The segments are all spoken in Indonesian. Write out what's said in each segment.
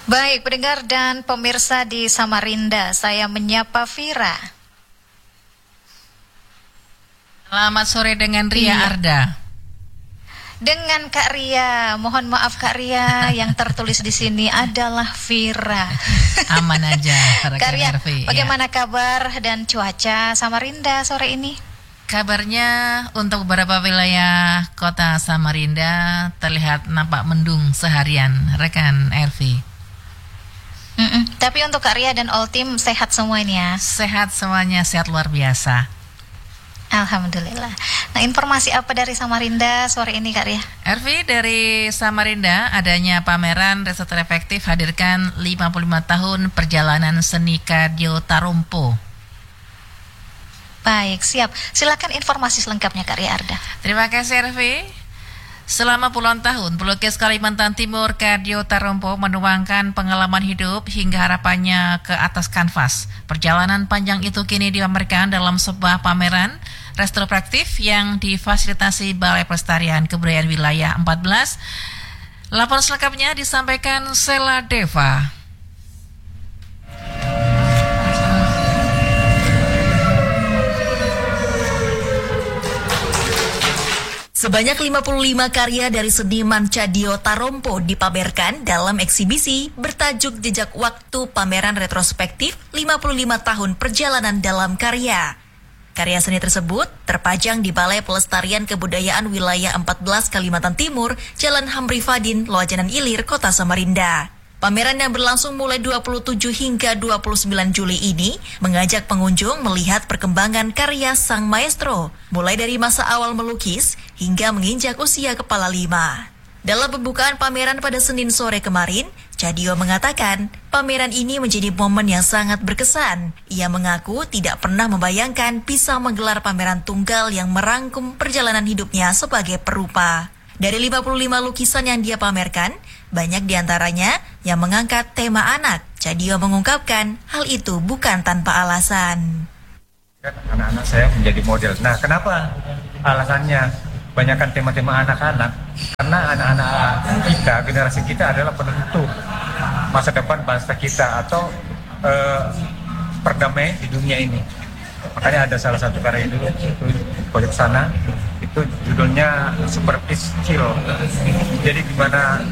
Baik, pendengar dan pemirsa di Samarinda, saya menyapa Vira. Selamat sore dengan Ria Arda. Dengan Kak Ria, mohon maaf Kak Ria, yang tertulis di sini adalah Vira. Aman aja, Kak Ria, RV, bagaimana kabar dan cuaca Samarinda sore ini? Kabarnya untuk beberapa wilayah kota Samarinda terlihat nampak mendung seharian, rekan RV. Tapi untuk Kak Ria dan all team sehat semua ini ya? Sehat semuanya, sehat luar biasa. Alhamdulillah. Nah, informasi apa dari Samarinda sore ini Kak Ria? RV, dari Samarinda adanya pameran retrospektif hadirkan 55 tahun perjalanan seni Kadeo Tarompo. Baik, siap. Silakan informasi selengkapnya Kak Ria Arda. Terima kasih RV. Selama puluhan tahun, pelukis Kalimantan Timur Kadeo Tarompo menuangkan pengalaman hidup hingga harapannya ke atas kanvas. Perjalanan panjang itu kini dipamerkan dalam sebuah pameran retrospektif yang difasilitasi Balai Pelestarian Kebudayaan Wilayah 14. Laporan selengkapnya disampaikan Sela Deva. Sebanyak 55 karya dari seniman Kadeo Tarompo dipamerkan dalam eksibisi bertajuk Jejak Waktu Pameran Retrospektif 55 Tahun Perjalanan Dalam Karya. Karya seni tersebut terpajang di Balai Pelestarian Kebudayaan Wilayah 14 Kalimantan Timur, Jalan Hamri Fadin, Loajanan Ilir, Kota Samarinda. Pameran yang berlangsung mulai 27 hingga 29 Juli ini mengajak pengunjung melihat perkembangan karya sang maestro, mulai dari masa awal melukis hingga menginjak usia kepala 5. Dalam pembukaan pameran pada Senin sore kemarin, Kadeo mengatakan pameran ini menjadi momen yang sangat berkesan. Ia mengaku tidak pernah membayangkan bisa menggelar pameran tunggal yang merangkum perjalanan hidupnya sebagai perupa. Dari 55 lukisan yang dia pamerkan, banyak diantaranya yang mengangkat tema anak. Kadeo mengungkapkan hal itu bukan tanpa alasan. Anak-anak saya menjadi model. Nah, kenapa alasannya? Banyakkan tema-tema anak-anak. Karena anak-anak kita, generasi kita adalah penentu masa depan bangsa kita atau perdamaian di dunia ini. Makanya ada salah satu karya itu pojok sana, itu judulnya Super Peace Chill. Jadi gimana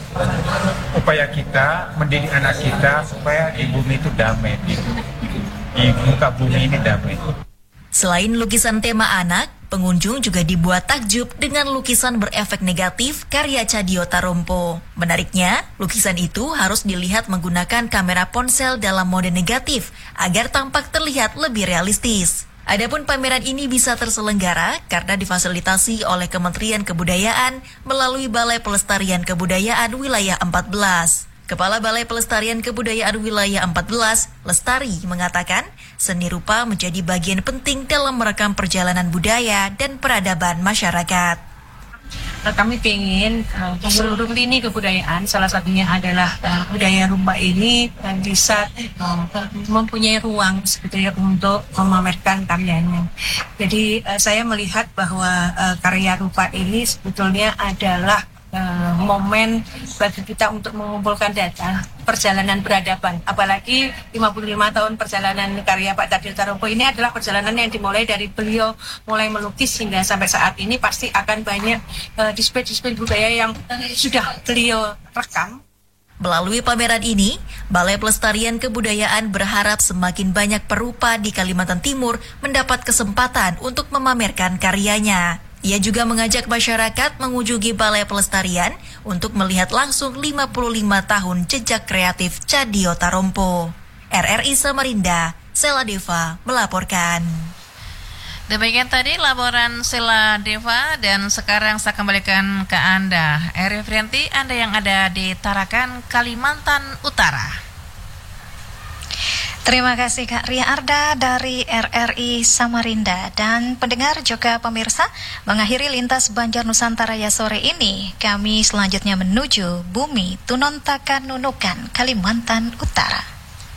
upaya kita mendidik anak kita supaya di bumi itu damai, di muka bumi ini damai. Selain lukisan tema anak, pengunjung juga dibuat takjub dengan lukisan berefek negatif karya Kadeo Tarompo. Menariknya, lukisan itu harus dilihat menggunakan kamera ponsel dalam mode negatif agar tampak terlihat lebih realistis. Adapun pameran ini bisa terselenggara karena difasilitasi oleh Kementerian Kebudayaan melalui Balai Pelestarian Kebudayaan Wilayah 14. Kepala Balai Pelestarian Kebudayaan Wilayah 14, Lestari, mengatakan seni rupa menjadi bagian penting dalam merekam perjalanan budaya dan peradaban masyarakat. Kami ingin seluruh lini kebudayaan, salah satunya adalah budaya rupa ini bisa mempunyai ruang sebetulnya untuk memamerkan karyanya. Jadi saya melihat bahwa karya rupa ini sebetulnya adalah momen bagi kita untuk mengumpulkan data perjalanan peradaban. Apalagi 55 tahun perjalanan karya Pak Kadeo Tarompo ini adalah perjalanan yang dimulai dari beliau mulai melukis hingga sampai saat ini pasti akan banyak display-display budaya yang sudah beliau rekam. Melalui pameran ini, Balai Pelestarian Kebudayaan berharap semakin banyak perupa di Kalimantan Timur mendapat kesempatan untuk memamerkan karyanya. Ia juga mengajak masyarakat mengunjungi Balai Pelestarian untuk melihat langsung 55 tahun jejak kreatif Kadeo Tarompo. RRI Samarinda, Sela Deva melaporkan. Demikian tadi laporan Sela Deva, dan sekarang saya kembalikan ke Anda, Eri Frianti, Anda yang ada di Tarakan, Kalimantan Utara. Terima kasih Kak Ria Arda dari RRI Samarinda. Dan pendengar juga pemirsa, mengakhiri lintas Banjar Nusantara ya sore ini, kami selanjutnya menuju Bumi Tunontakan Nunukan, Kalimantan Utara.